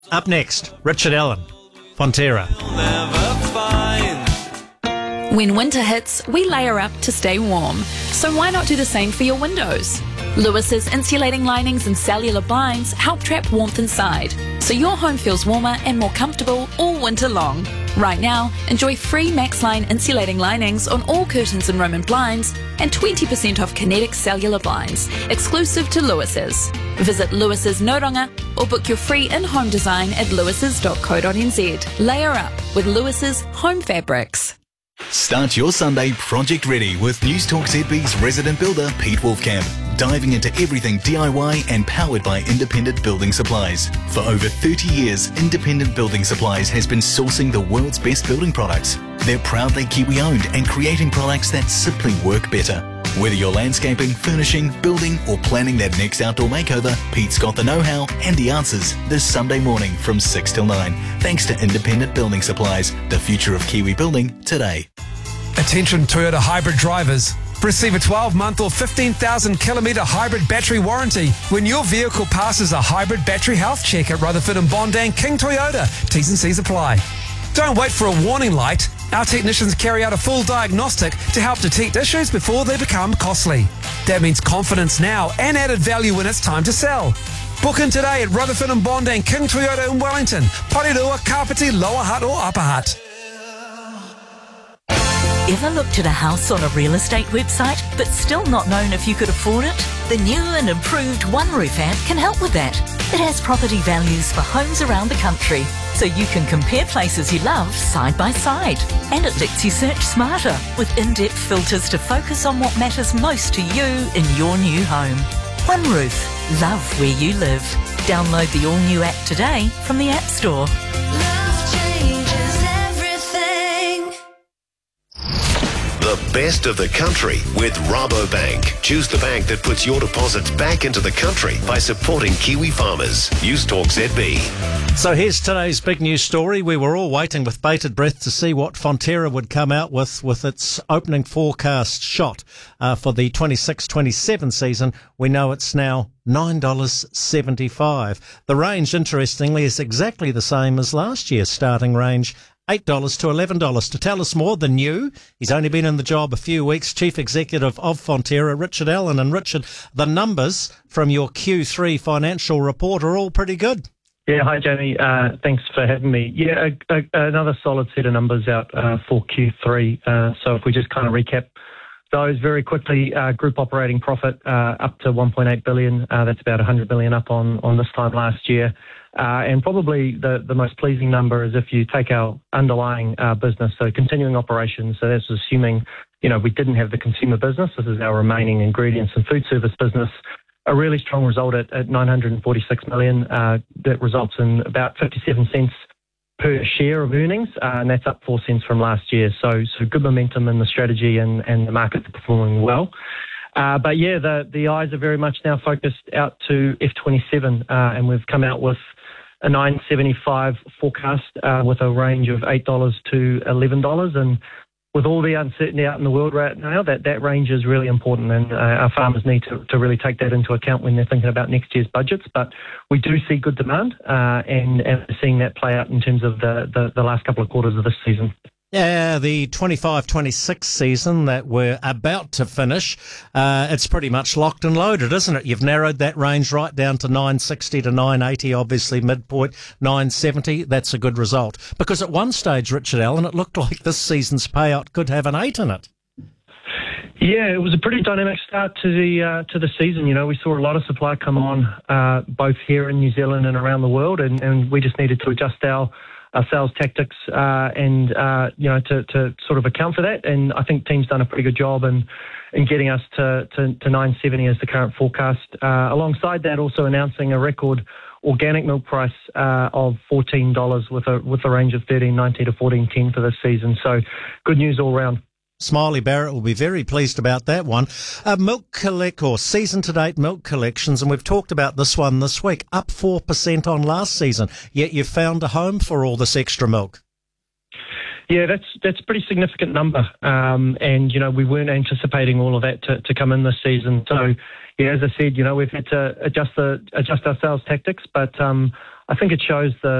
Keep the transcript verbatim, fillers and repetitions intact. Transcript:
Up next, Richard Allen, Fonterra. When winter hits, we layer up to stay warm. So why not do the same for your windows? Lewis's insulating linings and cellular blinds help trap warmth inside, so your home feels warmer and more comfortable all winter long. Right now, enjoy free MaxLine insulating linings on all curtains and Roman blinds and twenty percent off Kinetic cellular blinds, exclusive to Lewis's. Visit Lewis's Noronga or book your free in-home design at lewises dot co dot n z. Layer up with Lewis's Home Fabrics. Start your Sunday project ready with News Talk Z B's resident builder Pete Wolfcamp, diving into everything D I Y and powered by Independent Building Supplies. For over thirty years, Independent Building Supplies has been sourcing the world's best building products. They're proudly Kiwi-owned and creating products that simply work better. Whether you're landscaping, furnishing, building or planning that next outdoor makeover, Pete's got the know-how and the answers this Sunday morning from six till nine. Thanks to Independent Building Supplies, the future of Kiwi building today. Attention Toyota hybrid drivers. Receive a twelve-month or fifteen thousand kilometre hybrid battery warranty when your vehicle passes a hybrid battery health check at Rutherford and Bondang King Toyota. T's and C's apply. Don't wait for a warning light. Our technicians carry out a full diagnostic to help detect issues before they become costly. That means confidence now and added value when it's time to sell. Book in today at Rutherford and Bondang King Toyota in Wellington, Porirua, Kapiti, Lower Hutt or Upper Hutt. Ever looked at a house on a real estate website but still not known if you could afford it? The new and improved One Roof app can help with that. It has property values for homes around the country, so you can compare places you love side by side. And it lets you search smarter with in-depth filters to focus on what matters most to you in your new home. One Roof. Love where you live. Download the all-new app today from the App Store. The best of the country with Rabobank. Choose the bank that puts your deposits back into the country by supporting Kiwi farmers. News Talk Z B. So here's today's big news story. We were all waiting with bated breath to see what Fonterra would come out with with its opening forecast shot uh, for the twenty-six twenty-seven season. We know it's now nine dollars seventy-five. The range, interestingly, is exactly the same as last year's starting range, eight dollars to eleven dollars. To tell us more, the new, he's only been in the job a few weeks, Chief Executive of Fonterra, Richard Allen. And Richard, the numbers from your Q three financial report are all pretty good. Yeah, hi Jamie. Uh, thanks for having me. Yeah, a, a, another solid set of numbers out uh, for Q three. Uh, so if we just kind of recap those very quickly, uh, group operating profit uh, up to one point eight billion. Uh, that's about one hundred billion up on, on this time last year. Uh, and probably the, the most pleasing number is if you take our underlying uh, business, so continuing operations. So that's assuming, you know, we didn't have the consumer business. This is our remaining ingredients and food service business. A really strong result at, at nine hundred forty-six million. Uh, that results in about fifty-seven cents per share of earnings, uh, and that's up four cents from last year. So, so good momentum in the strategy, and, and the markets are performing well. Uh, but yeah, the, the eyes are very much now focused out to F twenty-seven, uh, and we've come out with a nine seventy-five forecast uh, with a range of eight dollars to eleven dollars. And with all the uncertainty out in the world right now, that, that range is really important, and uh, our farmers need to, to really take that into account when they're thinking about next year's budgets. But we do see good demand, uh, and, and we're seeing that play out in terms of the, the, the last couple of quarters of this season. Yeah, the twenty-five twenty-six season that we're about to finish, uh, it's pretty much locked and loaded, isn't it? You've narrowed that range right down to nine sixty to nine eighty, obviously midpoint nine seventy. That's a good result. Because at one stage, Richard Allen, it looked like this season's payout could have an eight in it. Yeah, it was a pretty dynamic start to the uh, to the season. You know, we saw a lot of supply come on, uh, both here in New Zealand and around the world, and, and we just needed to adjust our our sales tactics uh, and, uh, you know, to, to sort of account for that. And I think team's done a pretty good job in, in getting us to, to, to nine seventy as the current forecast. Uh, alongside that, also announcing a record organic milk price uh, of fourteen dollars with a with a range of thirteen ninety to fourteen ten for this season. So good news all round. Smiley Barrett will be very pleased about that one. Uh, milk collect or season-to-date milk collections, and we've talked about this one this week, up four percent on last season, yet you've found a home for all this extra milk. Yeah, that's that's a pretty significant number, um, and, you know, we weren't anticipating all of that to, to come in this season. So, yeah, as I said, you know, we've had to adjust the adjust our sales tactics, but um, I think it shows the